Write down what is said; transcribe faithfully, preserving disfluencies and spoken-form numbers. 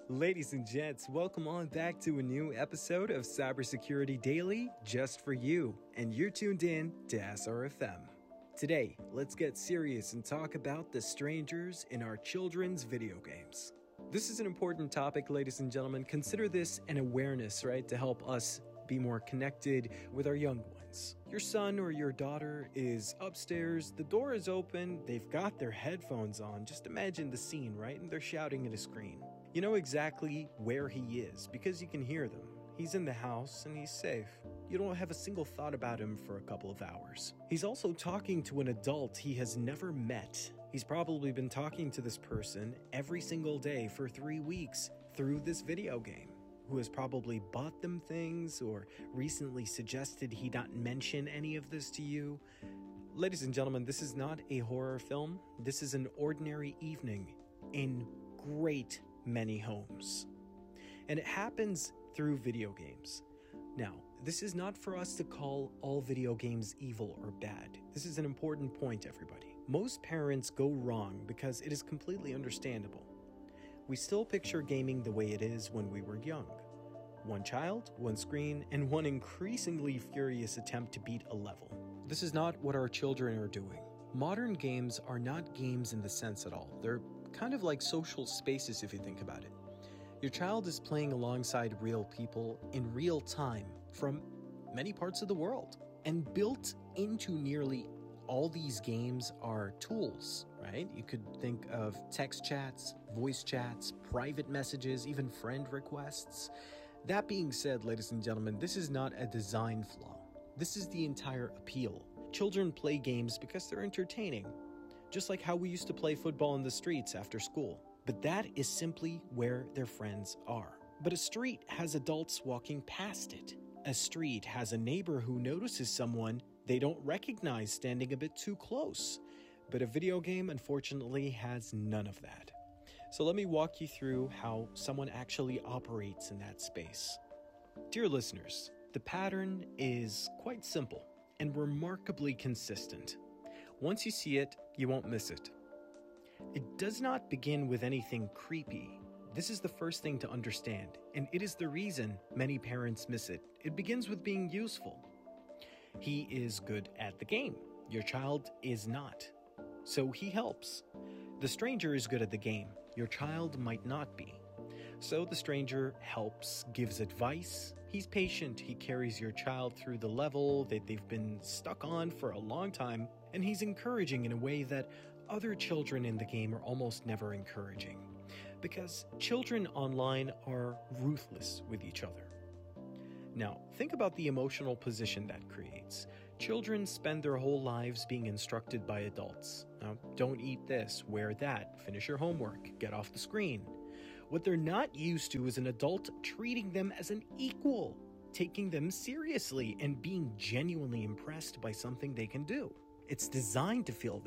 Ladies and gents, welcome on back to a new episode of Cybersecurity Daily just for you, and you're tuned in to S R F M. Today, let's get serious and talk about the strangers in our children's video games. This is an important topic, ladies and gentlemen. Consider this an awareness, right, to help us be more connected with our young ones. Your son or your daughter is upstairs, the door is open, they've got their headphones on. Just imagine the scene, right? And they're shouting at a screen. You know exactly where he is because you can hear them. He's in the house and he's safe. You don't have a single thought about him for a couple of hours. He's also talking to an adult he has never met. He's probably been talking to this person every single day for three weeks through this video game, who has probably bought them things or recently suggested he not mention any of this to you. Ladies and gentlemen, this is not a horror film. This is an ordinary evening in great many homes. And it happens through video games. Now, this is not for us to call all video games evil or bad. This is an important point, everybody. Most parents go wrong because it is completely understandable. We still picture gaming the way it is when we were young. One child, one screen, and one increasingly furious attempt to beat a level. This is not what our children are doing. Modern games are not games in the sense at all. They're kind of like social spaces if you think about it. Your child is playing alongside real people in real time from many parts of the world. And built into nearly all these games are tools, right? You could think of text chats, voice chats, private messages, even friend requests. That being said, ladies and gentlemen, this is not a design flaw. This is the entire appeal. Children play games because they're entertaining, just like how we used to play football in the streets after school. But that is simply where their friends are. But a street has adults walking past it. A street has a neighbor who notices someone they don't recognize standing a bit too close. But a video game, unfortunately, has none of that. So let me walk you through how someone actually operates in that space. Dear listeners, the pattern is quite simple and remarkably consistent. Once you see it, you won't miss it. It does not begin with anything creepy. This is the first thing to understand, and it is the reason many parents miss it. It begins with being useful. He is good at the game. Your child is not. So he helps. The stranger is good at the game. Your child might not be. So the stranger helps, gives advice. He's patient. He carries your child through the level that they've been stuck on for a long time, and he's encouraging in a way that other children in the game are almost never encouraging. Because children online are ruthless with each other. Now, think about the emotional position that creates. Children spend their whole lives being instructed by adults. Now, don't eat this, wear that, finish your homework, get off the screen. What they're not used to is an adult treating them as an equal, taking them seriously, and being genuinely impressed by something they can do. It's designed to feel that